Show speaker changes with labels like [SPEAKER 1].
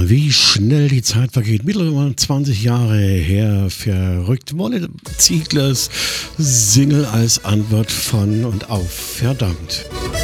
[SPEAKER 1] Wie schnell die Zeit vergeht. Mittlerweile 20 Jahre her. Verrückt. Wolle Zieglers Single als Antwort von und auf Verdammt.